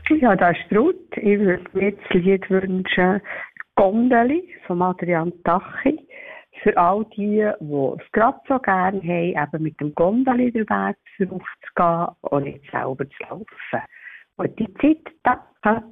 Ja, das ist Ruth. Ich würde mir das Lied wünschen, Gondeli von Adrian Tachi. Für all die es gerade so gerne haben, eben mit dem Gondeli den Weg raufzugehen und nicht selber zu laufen. Und die Zeit, danke.